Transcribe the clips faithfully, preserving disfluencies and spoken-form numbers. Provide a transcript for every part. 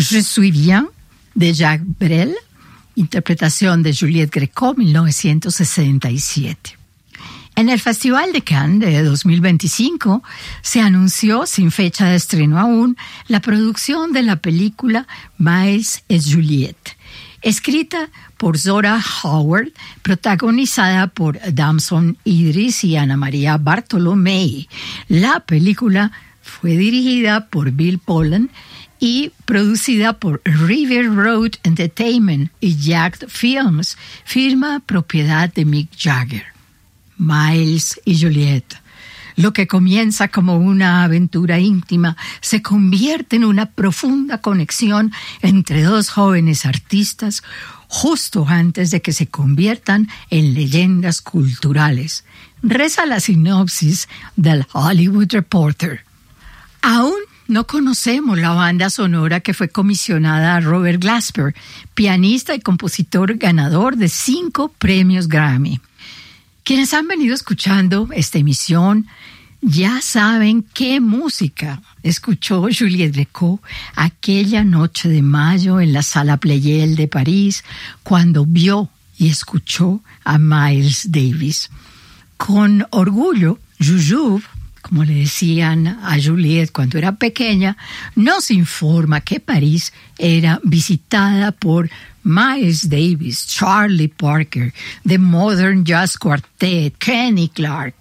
Je suis bien, de Jacques Brel, interpretación de Juliette Gréco, mil novecientos sesenta y siete. En el Festival de Cannes de dos mil veinticinco se anunció, sin fecha de estreno aún, la producción de la película Miles et Juliette, escrita por Zora Howard, protagonizada por Damson Idris y Ana María Bartolomei. La película fue dirigida por Bill Poland y producida por River Road Entertainment y Yacht Films, firma propiedad de Mick Jagger. Miles y Juliette. Lo que comienza como una aventura íntima se convierte en una profunda conexión entre dos jóvenes artistas justo antes de que se conviertan en leyendas culturales. Reza la sinopsis del Hollywood Reporter. Aún no conocemos la banda sonora que fue comisionada a Robert Glasper, pianista y compositor ganador de cinco premios Grammy. Quienes han venido escuchando esta emisión ya saben qué música escuchó Juliette Gréco aquella noche de mayo en la Sala Pleyel de París cuando vio y escuchó a Miles Davis. Con orgullo, Jujube, como le decían a Juliette cuando era pequeña, nos informa que París era visitada por Miles Davis, Charlie Parker, The Modern Jazz Quartet, Kenny Clarke,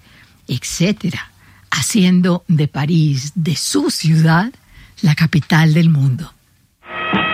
etcétera, haciendo de París, de su ciudad, la capital del mundo.